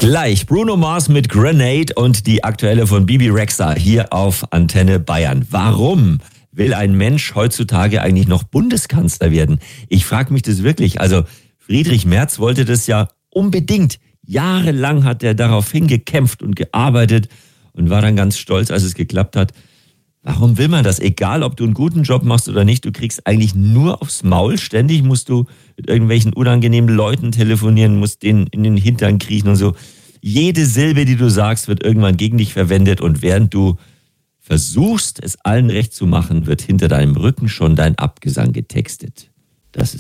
Gleich Bruno Mars mit Grenade und die aktuelle von Bibi Rexha hier auf Antenne Bayern. Warum will ein Mensch heutzutage eigentlich noch Bundeskanzler werden? Ich frage mich das wirklich. Also Friedrich Merz wollte das ja unbedingt. Jahrelang hat er darauf hingekämpft und gearbeitet und war dann ganz stolz, als es geklappt hat. Warum will man das? Egal, ob du einen guten Job machst oder nicht, du kriegst eigentlich nur aufs Maul. Ständig musst du mit irgendwelchen unangenehmen Leuten telefonieren, musst denen in den Hintern kriechen und so. Jede Silbe, die du sagst, wird irgendwann gegen dich verwendet und während du versuchst, es allen recht zu machen, wird hinter deinem Rücken schon dein Abgesang getextet. Das ist